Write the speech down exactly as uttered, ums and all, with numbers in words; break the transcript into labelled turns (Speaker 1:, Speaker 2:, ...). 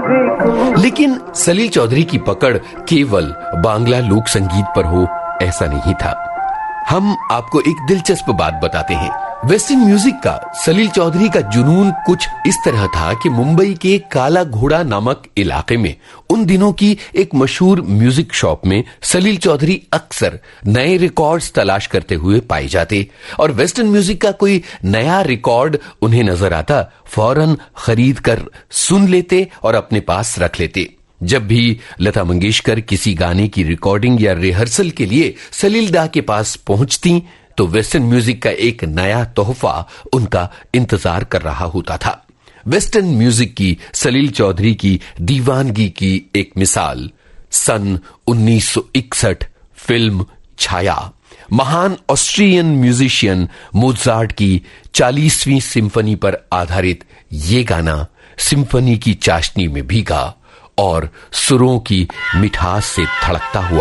Speaker 1: लेकिन सलील चौधरी की पकड़ केवल बांग्ला लोक संगीत पर हो ऐसा नहीं था। हम आपको एक दिलचस्प बात बताते हैं। वेस्टर्न म्यूजिक का सलील चौधरी का जुनून कुछ इस तरह था कि मुंबई के काला घोड़ा नामक इलाके में उन दिनों की एक मशहूर म्यूजिक शॉप में सलील चौधरी अक्सर नए रिकॉर्ड्स तलाश करते हुए पाए जाते और वेस्टर्न म्यूजिक का कोई नया रिकॉर्ड उन्हें नजर आता, फौरन खरीद कर सुन लेते और अपने पास रख लेते। जब भी लता मंगेशकर किसी गाने की रिकॉर्डिंग या रिहर्सल के लिए सलील दा के पास पहुंचती तो वेस्टर्न म्यूजिक का एक नया तोहफा उनका इंतजार कर रहा होता था। वेस्टर्न म्यूजिक की सलील चौधरी की दीवानगी की एक मिसाल सन उन्नीस सौ इकसठ फिल्म छाया। महान ऑस्ट्रियन म्यूजिशियन मोजार्ट की चालीसवीं सिम्फनी पर आधारित ये गाना सिम्फनी की चाशनी में भीगा और सुरों की मिठास से धड़कता हुआ